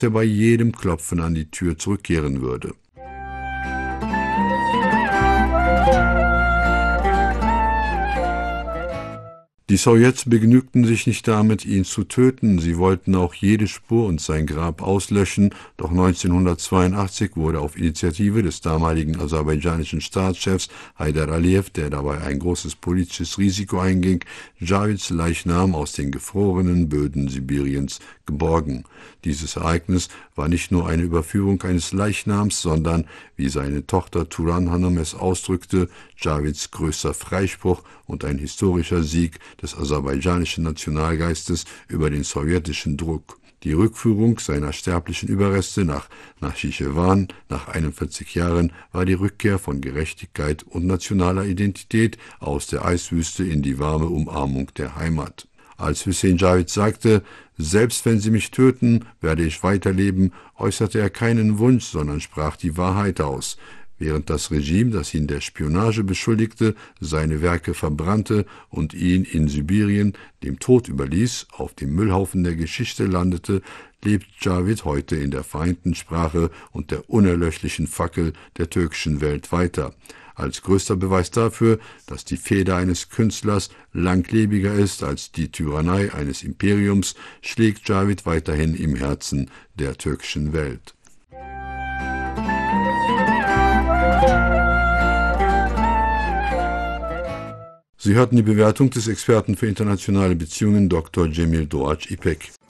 er bei jedem Klopfen an die Tür zurückkehren würde. Die Sowjets begnügten sich nicht damit, ihn zu töten, sie wollten auch jede Spur und sein Grab auslöschen, doch 1982 wurde auf Initiative des damaligen aserbaidschanischen Staatschefs Haydar Aliyev, der dabei ein großes politisches Risiko einging, Javids Leichnam aus den gefrorenen Böden Sibiriens geborgen. Dieses Ereignis war nicht nur eine Überführung eines Leichnams, sondern, wie seine Tochter Turan Hanım es ausdrückte, Javids größter Freispruch und ein historischer Sieg des aserbaidschanischen Nationalgeistes über den sowjetischen Druck. Die Rückführung seiner sterblichen Überreste nach Nachchichewan nach 41 Jahren war die Rückkehr von Gerechtigkeit und nationaler Identität aus der Eiswüste in die warme Umarmung der Heimat. Als Hüseyin Cavid sagte, selbst wenn sie mich töten, werde ich weiterleben, äußerte er keinen Wunsch, sondern sprach die Wahrheit aus. Während das Regime, das ihn der Spionage beschuldigte, seine Werke verbrannte und ihn in Sibirien dem Tod überließ, auf dem Müllhaufen der Geschichte landete, lebt Cavid heute in der vereinten Sprache und der unerlöschlichen Fackel der türkischen Welt weiter. Als größter Beweis dafür, dass die Feder eines Künstlers langlebiger ist als die Tyrannei eines Imperiums, schlägt Cavid weiterhin im Herzen der türkischen Welt. Sie hörten die Bewertung des Experten für internationale Beziehungen Dr. Cemil Doğaç İpek.